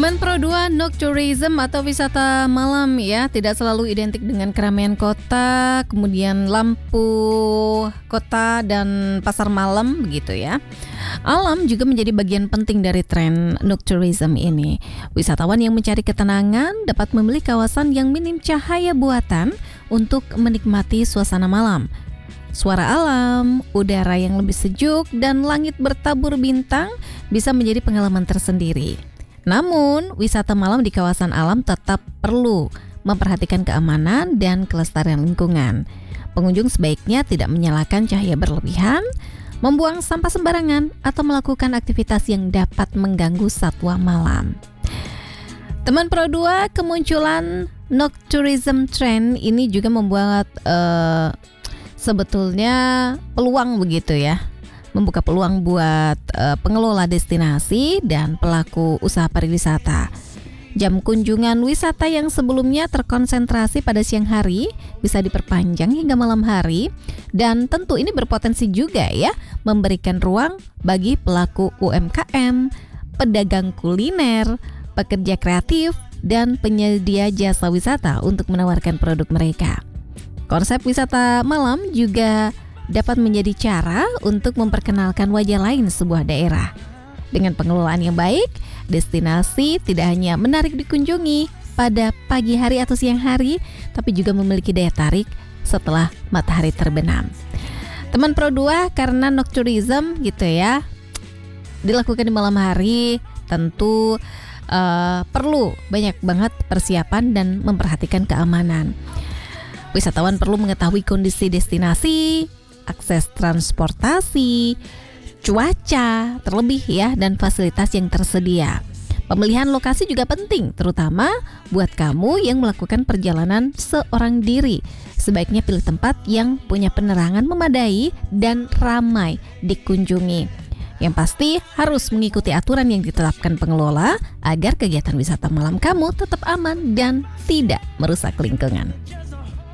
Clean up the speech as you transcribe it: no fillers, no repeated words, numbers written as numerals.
Teman Pro 2, Noctourism atau wisata malam ya, tidak selalu identik dengan keramaian kota, kemudian lampu kota dan pasar malam begitu ya. Alam juga menjadi bagian penting dari tren Noctourism ini. Wisatawan yang mencari ketenangan dapat memilih kawasan yang minim cahaya buatan untuk menikmati suasana malam. Suara alam, udara yang lebih sejuk, dan langit bertabur bintang bisa menjadi pengalaman tersendiri. Namun, wisata malam di kawasan alam tetap perlu memperhatikan keamanan dan kelestarian lingkungan. Pengunjung sebaiknya tidak menyalakan cahaya berlebihan, membuang sampah sembarangan, atau melakukan aktivitas yang dapat mengganggu satwa malam. Teman Pro 2, kemunculan Noctourism trend ini juga membuat sebetulnya peluang begitu ya. Membuka peluang buat pengelola destinasi dan pelaku usaha pariwisata. Jam kunjungan wisata yang sebelumnya terkonsentrasi pada siang hari bisa diperpanjang hingga malam hari, dan tentu ini berpotensi juga ya memberikan ruang bagi pelaku UMKM, pedagang kuliner, pekerja kreatif, dan penyedia jasa wisata untuk menawarkan produk mereka. Konsep wisata malam juga dapat menjadi cara untuk memperkenalkan wajah lain sebuah daerah. Dengan pengelolaan yang baik, destinasi tidak hanya menarik dikunjungi pada pagi hari atau siang hari, tapi juga memiliki daya tarik setelah matahari terbenam. Teman Pro 2, karena Noctourism gitu ya, dilakukan di malam hari, tentu perlu banyak banget persiapan dan memperhatikan keamanan. Wisatawan perlu mengetahui kondisi destinasi, akses transportasi, cuaca, terlebih ya, dan fasilitas yang tersedia. Pemilihan lokasi juga penting, terutama buat kamu yang melakukan perjalanan seorang diri. Sebaiknya pilih tempat yang punya penerangan memadai dan ramai dikunjungi. Yang pasti harus mengikuti aturan yang ditetapkan pengelola agar kegiatan wisata malam kamu tetap aman dan tidak merusak lingkungan.